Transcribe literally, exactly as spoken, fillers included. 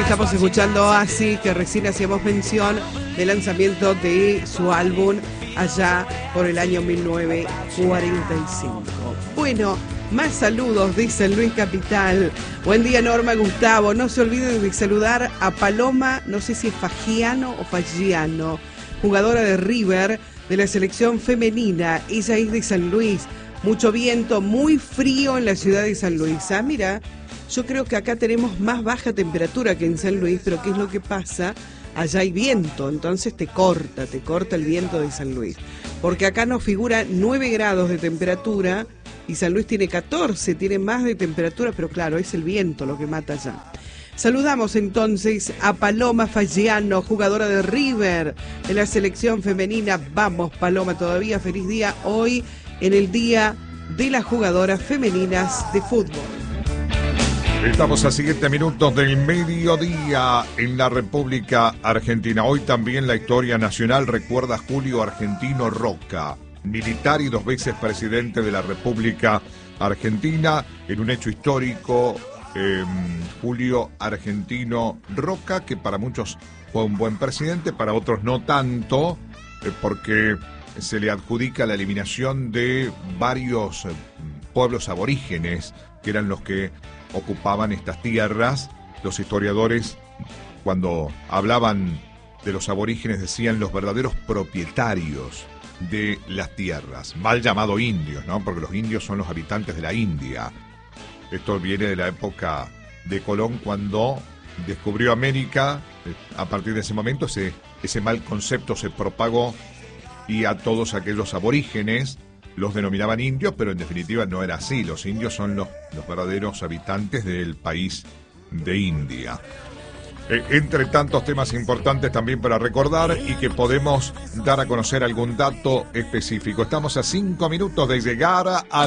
Estamos escuchando Oasis, que recién hacíamos mención del lanzamiento de su álbum allá por el año mil novecientos cuarenta y cinco. Bueno, más saludos de San Luis Capital. Buen día, Norma, Gustavo. No se olviden de saludar a Paloma, no sé si es Fagiano o Fagiano, jugadora de River de la selección femenina. Ella es de San Luis. Mucho viento, muy frío en la ciudad de San Luis. Ah, mira, yo creo que acá tenemos más baja temperatura que en San Luis, pero ¿qué es lo que pasa? Allá hay viento, entonces te corta, te corta el viento de San Luis. Porque acá nos figura nueve grados de temperatura y San Luis tiene catorce, tiene más de temperatura, pero claro, es el viento lo que mata allá. Saludamos entonces a Paloma Fagiano, jugadora de River, de la selección femenina. Vamos, Paloma, todavía feliz día hoy en el Día de las Jugadoras Femeninas de Fútbol. Estamos a siguientes minutos del mediodía en la República Argentina. Hoy también la historia nacional recuerda a Julio Argentino Roca, militar y dos veces presidente de la República Argentina. En un hecho histórico, eh, Julio Argentino Roca, que para muchos fue un buen presidente, para otros no tanto, eh, porque se le adjudica la eliminación de varios eh, pueblos aborígenes, que eran los que ocupaban estas tierras. Los historiadores, cuando hablaban de los aborígenes, decían los verdaderos propietarios de las tierras, mal llamado indios, ¿no? Porque los indios son los habitantes de la India. Esto viene de la época de Colón, cuando descubrió América. A partir de ese momento ese, ese mal concepto se propagó y a todos aquellos aborígenes los denominaban indios, pero en definitiva no era así. Los indios son los, los verdaderos habitantes del país de India. Eh, entre tantos temas importantes también para recordar y que podemos dar a conocer algún dato específico. Estamos a cinco minutos de llegar a